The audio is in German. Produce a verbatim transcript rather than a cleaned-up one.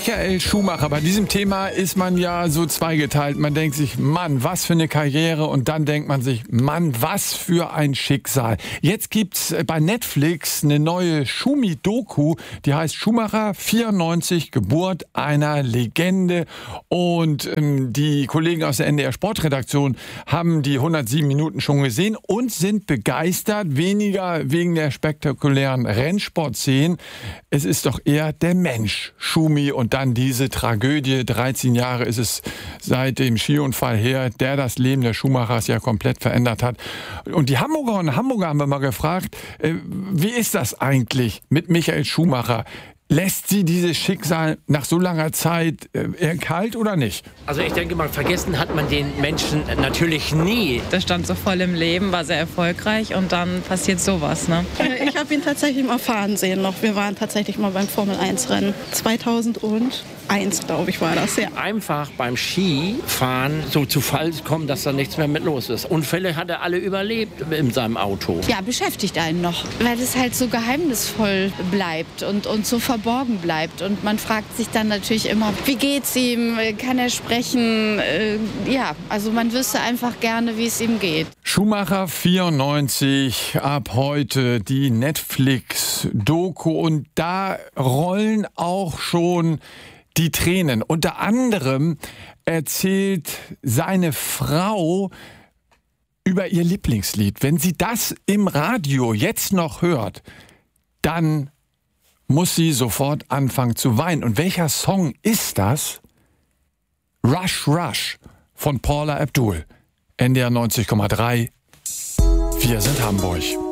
Michael Schumacher, bei diesem Thema ist man ja so zweigeteilt. Man denkt sich, Mann, was für eine Karriere. Und dann denkt man sich, Mann, was für ein Schicksal. Jetzt gibt's bei Netflix eine neue Schumi-Doku, die heißt Schumacher vierundneunzig, Geburt einer Legende. Und ähm, die Kollegen aus der N D R Sportredaktion haben die hundertsieben Minuten schon gesehen und sind begeistert. Weniger wegen der spektakulären Rennsportszenen. Es ist doch eher der Mensch, Schumi, und dann diese Tragödie. dreizehn Jahre ist es seit dem Skiunfall her, der das Leben der Schumachers ja komplett verändert hat. Und die Hamburger und Hamburger haben wir mal gefragt, äh, wie ist das eigentlich mit Michael Schumacher? Lässt sie dieses Schicksal nach so langer Zeit äh, eher kalt oder nicht? Also ich denke mal, vergessen hat man den Menschen natürlich nie. Der stand so voll im Leben, war sehr erfolgreich und dann passiert sowas, ne? Ich habe ihn tatsächlich mal fahren sehen noch. Wir waren tatsächlich mal beim Formel eins Rennen. zweitausendeins, glaube ich, war das, ja. Einfach beim Skifahren so zu Fall kommen, dass da nichts mehr mit los ist. Unfälle hat er alle überlebt in seinem Auto. Ja, beschäftigt einen noch, weil es halt so geheimnisvoll bleibt und, und so verborgen bleibt. Und man fragt sich dann natürlich immer, wie geht's ihm? Kann er sprechen? Äh, ja, also man wüsste einfach gerne, wie es ihm geht. Schumacher vierundneunzig, ab heute die Netflix-Doku. Und da rollen auch schon die Tränen. Unter anderem erzählt seine Frau über ihr Lieblingslied. Wenn sie das im Radio jetzt noch hört, dann muss sie sofort anfangen zu weinen. Und welcher Song ist das? Rush Rush von Paula Abdul. N D R neunzig Komma drei. Wir sind Hamburg.